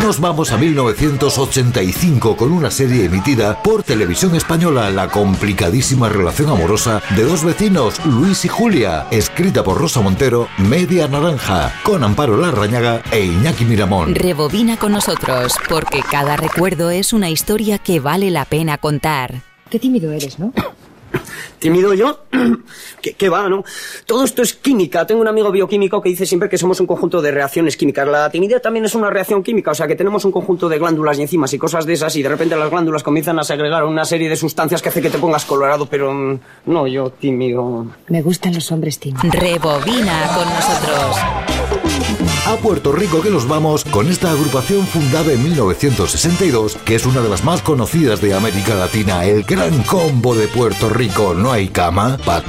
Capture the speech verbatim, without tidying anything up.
Nos vamos a mil novecientos ochenta y cinco con una serie emitida por Televisión Española, la complicadísima relación amorosa de dos vecinos, Luis y Julia, escrita por Rosa Montero, Media Naranja, con Amparo Larrañaga e Iñaki Miramón. Rebobina con nosotros, porque cada recuerdo es una historia que vale la pena contar. Qué tímido eres, ¿no? ¿Tímido yo? ¿Qué, qué va, no? Todo esto es química. Tengo un amigo bioquímico que dice siempre que somos un conjunto de reacciones químicas. La timidez también es una reacción química, o sea que tenemos un conjunto de glándulas y enzimas y cosas de esas, y de repente las glándulas comienzan a segregar una serie de sustancias que hace que te pongas colorado, pero mm, no, yo tímido. Me gustan los hombres tímidos. Rebobina con nosotros. A Puerto Rico que nos vamos con esta agrupación fundada en mil novecientos sesenta y dos, que es una de las más conocidas de América Latina, el Gran Combo de Puerto Rico. No hay cama,